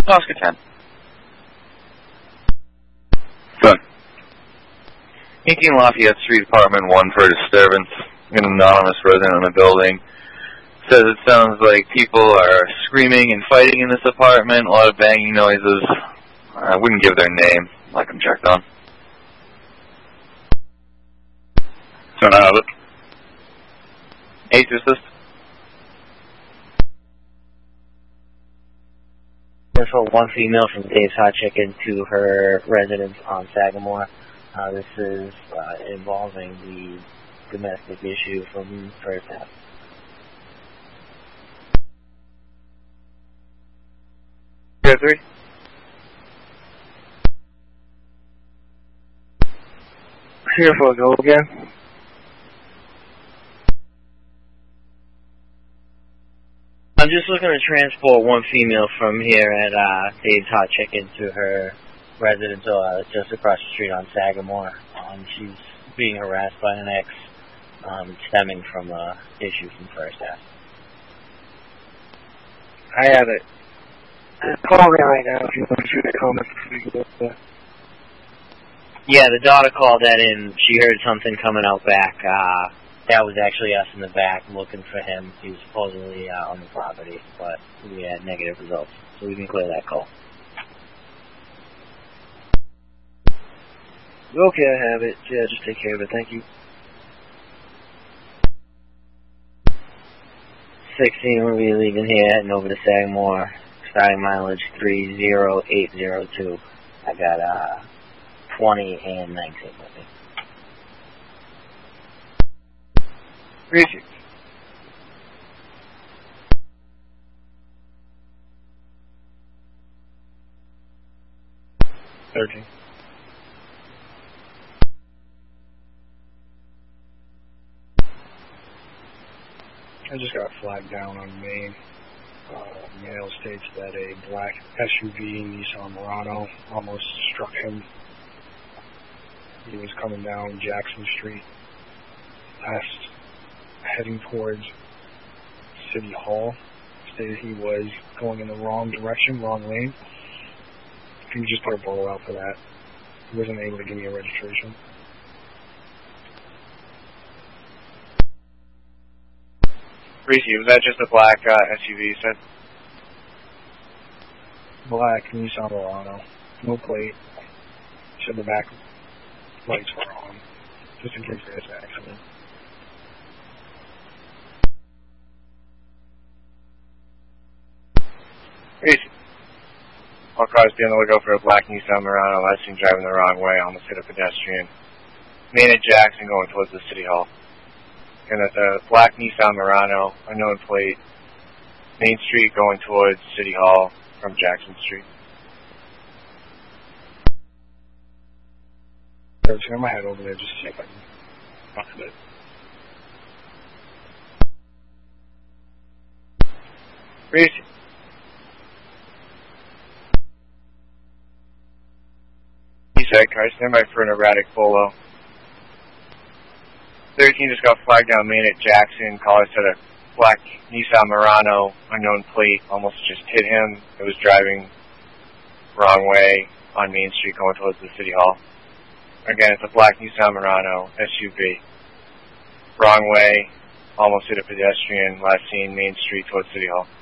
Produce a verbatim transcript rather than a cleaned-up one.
Oscar ten. Done. eighteen Lafayette Street, Apartment one for a disturbance. An anonymous resident in the building says it sounds like people are screaming and fighting in this apartment, a lot of banging noises. I wouldn't give their name, like them checked on. Don't have it. Eight to assist. For one female from Dave's Hot Chicken to her residence on Sagamore. Uh, this is uh, involving the domestic issue from First Half. Here, three. Here for go again. I'm just looking to transport one female from here at uh, Dave's Hot Chicken to her residence uh, just across the street on Sagamore. Um, she's being harassed by an ex, um, stemming from an issue from First Half. I have it. Call me right now if you want to call me. Yeah, the daughter called that in. She heard something coming out back. Uh, that was actually us in the back looking for him. He was supposedly uh, on the property, but we had negative results, so we can clear that call. Okay, I have it. Yeah, just take care of it. Thank you. sixteen will be leaving here, heading over to Sagamore. Starting mileage three zero eight zero two. I got uh, twenty and nineteen with me. Reaching. thirteen. I just got flagged down on Main. Uh, mail states that a black S U V Nissan Murano almost struck him. He was coming down Jackson Street, last heading towards City Hall. Stated he was going in the wrong direction, wrong lane. He just put a bolo out for that. He wasn't able to give me a registration. Reese, was that just a black uh, S U V you said? Black Nissan Murano. No plate. Said the back lights were on. Just in case there's an accident. Reese. All cars be on the lookout for a black Nissan Murano last seen driving the wrong way, almost hit a pedestrian. Main at Jackson going towards the City Hall. And that's a black Nissan Murano, unknown plate, Main Street going towards City Hall from Jackson Street. I was going to head over there just to see if I can find it. Reese. He said, car stand by for an erratic Polo. thirteen just got flagged down Main at Jackson. Caller said a black Nissan Murano, unknown plate, almost just hit him. It was driving wrong way on Main Street going towards the City Hall. Again, it's a black Nissan Murano S U V. Wrong way, almost hit a pedestrian, last seen Main Street towards City Hall.